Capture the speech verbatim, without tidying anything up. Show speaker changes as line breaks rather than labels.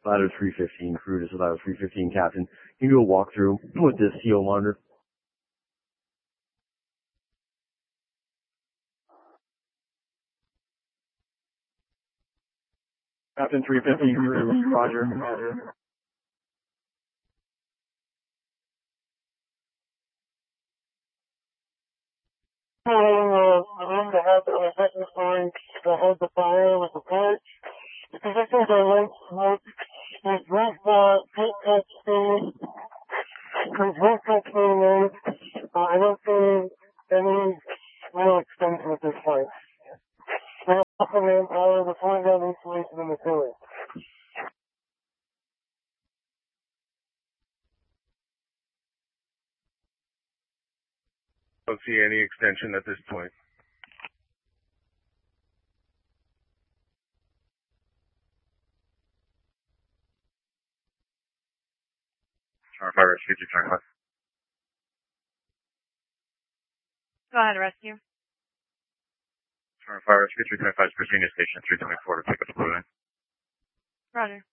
Ladder three fifteen, crew, this is Ladder three fifteen, Captain. Can you do a walkthrough with this C O monitor? Captain three fifteen, crew, Roger, Roger.
Uh, the room that has the second story that has the fire with the torch. The positions are light smoke. There's right uh, paint touch thing. There's one touch thing. Uh, I don't see any real extension at this point. There's also manpower with one gun insulation in the ceiling.
Don't see any extension at this point. Tower Fire Rescue three twenty-five.
Go ahead, rescue.
Tower Fire Rescue three twenty-five is Virginia Station three twenty-four to pick up the blue line.
Roger.